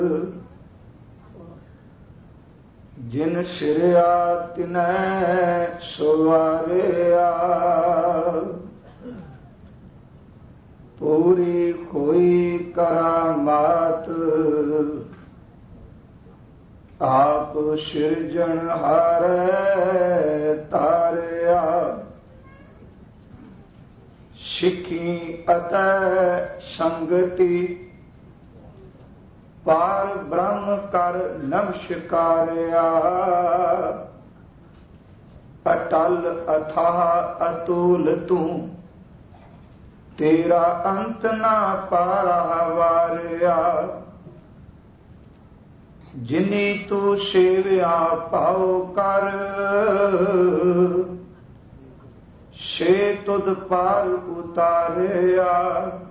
ਜਿਨ ਸਿਰਿਆ ਤਿਨੈ ਸਵਾਰਿਆ, ਪੂਰੀ ਕੋਈ ਕਰਾਮਾਤ ਆਪ ਸਿਰਜਣਹਾਰ ਤਾਰਿਆ। ਸਿੱਖੀ ਅਤੈ ਸੰਗਤੀ ਪਾਰ ਬ੍ਰਹਮ ਕਰ ਨਮਸਕਾਰਿਆ। ਅਟਲ ਅਥਾਹ ਅਤੁਲ ਤੂੰ, ਤੇਰਾ ਅੰਤ ਨਾ ਪਾਰਾ ਵਾਰਿਆ। ਜਿਨੀ ਤੂੰ ਸੇਵਿਆ ਪਾਉ ਕਰ, ਸੇ ਤੁਧ ਪਾਰ ਉਤਾਰਿਆ।